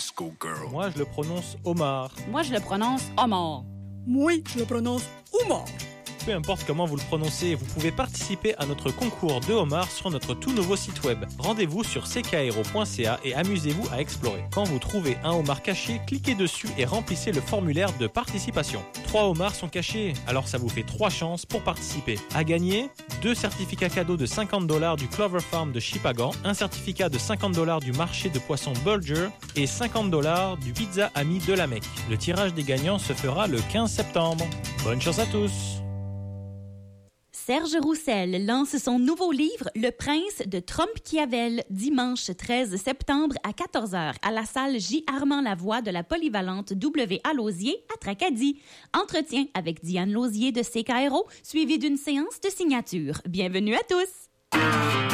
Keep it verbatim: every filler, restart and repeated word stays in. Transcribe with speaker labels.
Speaker 1: disco girl.
Speaker 2: Moi, je le prononce Omar.
Speaker 3: Moi, je le prononce Omar.
Speaker 4: Moi, je le prononce Omar.
Speaker 2: Peu importe comment vous le prononcez, vous pouvez participer à notre concours de homard sur notre tout nouveau site web. Rendez-vous sur c k r o point c a et amusez-vous à explorer. Quand vous trouvez un homard caché, cliquez dessus et remplissez le formulaire de participation. Trois homards sont cachés, alors ça vous fait trois chances pour participer. À gagner, deux certificats cadeaux de cinquante dollars du Clover Farm de Shippagan, un certificat de cinquante dollars du marché de poissons Bulger et cinquante dollars du Pizza Ami de la Mecque. Le tirage des gagnants se fera le quinze septembre. Bonne chance à tous!
Speaker 5: Serge Roussel lance son nouveau livre « Le prince de Trompe-Kiavel » dimanche treize septembre à quatorze heures à la salle J. Armand Lavoie de la polyvalente W A Lausier à Tracadie. Entretien avec Diane Lausier de C K R O, suivi d'une séance de signature. Bienvenue à tous!